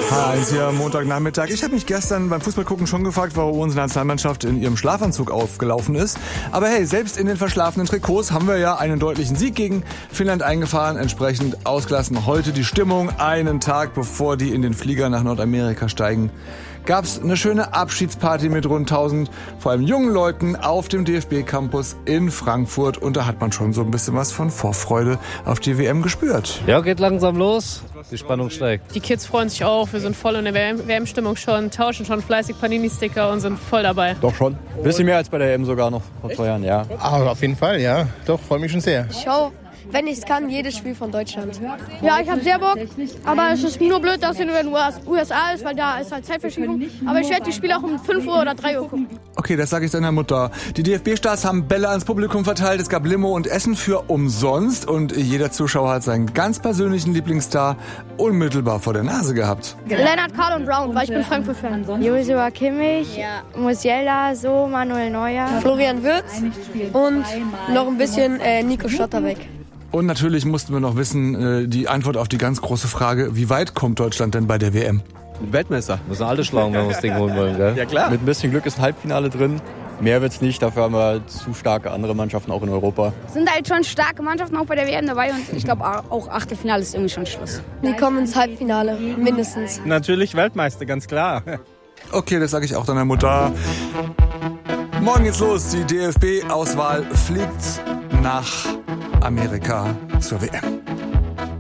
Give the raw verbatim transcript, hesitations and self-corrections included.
H eins hier am Montagnachmittag. Ich habe mich gestern beim Fußballgucken schon gefragt, warum unsere Nationalmannschaft in ihrem Schlafanzug aufgelaufen ist. Aber hey, selbst in den verschlafenen Trikots haben wir ja einen deutlichen Sieg gegen Finnland eingefahren. Entsprechend ausgelassen heute die Stimmung. Einen Tag bevor die in den Flieger nach Nordamerika steigen, gab's eine schöne Abschiedsparty mit rund tausend, vor allem jungen Leuten auf dem D F B-Campus in Frankfurt. Und da hat man schon so ein bisschen was von Vorfreude auf die W M gespürt. Ja, geht langsam los. Die Spannung steigt. Die Kids freuen sich auch. Wir sind voll in der W M-Stimmung schon, tauschen schon fleißig Panini-Sticker und sind voll dabei. Doch schon. Ein bisschen mehr als bei der E M sogar noch vor zwei Jahren, ja. Aber auf jeden Fall, ja. Doch, freue mich schon sehr. Ich schau, wenn ich es kann, jedes Spiel von Deutschland. Ja, ich habe sehr Bock, aber es ist nur blöd, dass es in den U S A ist, weil da ist halt Zeitverschiebung. Aber ich werde die Spiele auch um fünf Uhr oder drei Uhr gucken. Okay, das sage ich deiner Mutter. Die D F B-Stars haben Bälle ans Publikum verteilt, es gab Limo und Essen für umsonst und jeder Zuschauer hat seinen ganz persönlichen Lieblingsstar unmittelbar vor der Nase gehabt. Lennart, Karl und Brown, weil ich bin Frankfurt-Fan. Joshua Kimmich, ja. Musiala, so, Manuel Neuer, Florian Wirtz und noch ein bisschen äh, Nico Schlotterbeck. Und natürlich mussten wir noch wissen, äh, die Antwort auf die ganz große Frage, wie weit kommt Deutschland denn bei der W M? Weltmeister. Müssen alle schlagen, wenn wir das Ding holen wollen, gell? Ja klar. Mit ein bisschen Glück ist ein Halbfinale drin. Mehr wird's nicht, dafür haben wir zu starke andere Mannschaften auch in Europa. Sind halt schon starke Mannschaften auch bei der W M dabei und ich glaube auch Achtelfinale ist irgendwie schon Schluss. Die kommen ins Halbfinale, mindestens. Natürlich Weltmeister, ganz klar. Okay, das sage ich auch deiner Mutter. Morgen geht's los. Die D F B-Auswahl fliegt nach Amerika zur W M.